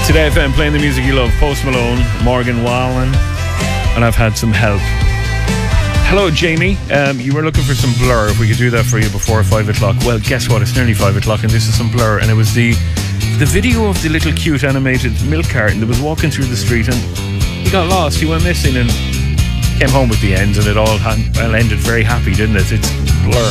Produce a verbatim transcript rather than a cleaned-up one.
Today F M playing the music you love. Post Malone, Morgan Wallen, and I've had some help. Hello Jamie, um, you were looking for some Blur. If we could do that for you before five o'clock. Well, guess what, it's nearly five o'clock and this is some Blur. And it was the the video of the little cute animated milk carton that was walking through the street, and he got lost, he went missing, and came home with the ends, and it all had, well, ended very happy, didn't it? It's Blur.